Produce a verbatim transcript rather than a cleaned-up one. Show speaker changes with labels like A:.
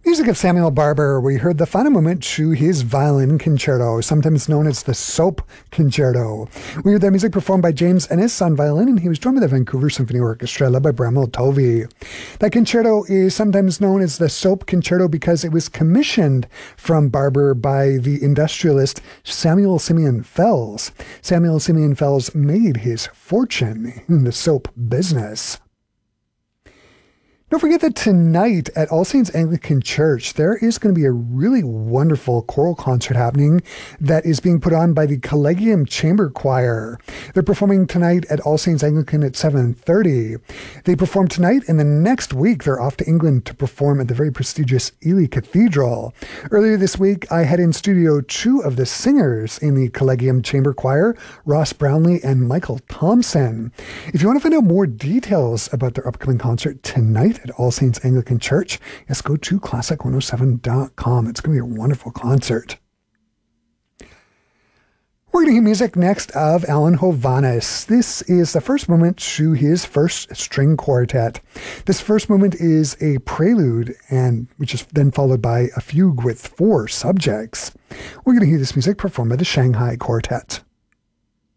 A: Music of Samuel Barber. We heard the final movement to his violin concerto, sometimes known as the Soap Concerto. We heard that music performed by James Ennis on violin, and he was joined by the Vancouver Symphony Orchestra, led by Bramwell Tovey. That concerto is sometimes known as the Soap Concerto because it was commissioned from Barber by the industrialist Samuel Simeon Fells. Samuel Simeon Fells made his fortune in the soap business. Don't forget that tonight at All Saints Anglican Church, there is going to be a really wonderful choral concert happening that is being put on by the Collegium Chamber Choir. They're performing tonight at All Saints Anglican at seven thirty. They perform tonight, and the next week they're off to England to perform at the very prestigious Ely Cathedral. Earlier this week, I had in studio two of the singers in the Collegium Chamber Choir, Ross Brownlee and Michael Thompson. If you want to find out more details about their upcoming concert tonight at All Saints Anglican Church, yes, go to classic one oh seven dot com. It's going to be a wonderful concert. We're going to hear music next of Alan Hovhaness. This is the first movement to his first string quartet. This first movement is a prelude, and which is then followed by a fugue with four subjects. We're going to hear this music performed by the Shanghai Quartet.